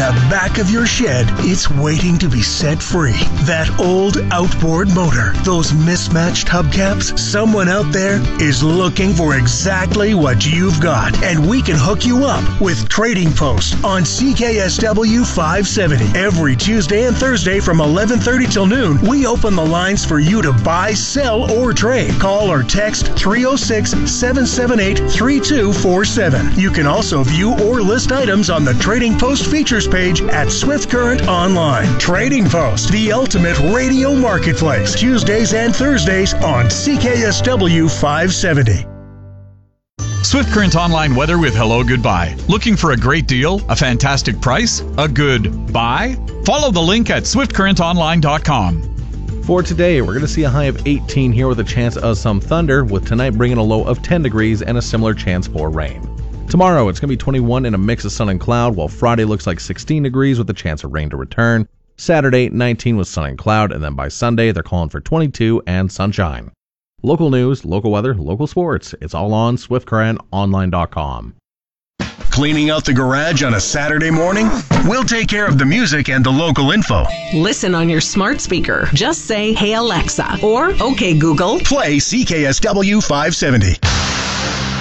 the back of your shed, it's waiting to be set free. That old outboard motor, those mismatched hubcaps, someone out there is looking for exactly what you've got. And we can hook you up with Trading Post on CKSW 570. Every Tuesday and Thursday from 11:30 till noon, we open the lines for you to buy, sell, or trade. Call or text 306-778-3247. You can also view or list items on the Trading Post features page at Swift Current Online. Trading Post, the ultimate radio marketplace. Tuesdays and Thursdays on CKSW 570. Swift Current Online weather with Hello Goodbye. Looking for a great deal? A fantastic price? A good buy? Follow the link at swiftcurrentonline.com. For today, we're going to see a high of 18 here with a chance of some thunder, with tonight bringing a low of 10 degrees and a similar chance for rain. Tomorrow, it's going to be 21 and a mix of sun and cloud, while Friday looks like 16 degrees with a chance of rain to return. Saturday, 19 with sun and cloud, and then by Sunday, they're calling for 22 and sunshine. Local news, local weather, local sports. It's all on SwiftCurrentOnline.com. Cleaning out the garage on a Saturday morning? We'll take care of the music and the local info. Listen on your smart speaker. Just say, "Hey Alexa," or "Okay Google." Play CKSW 570.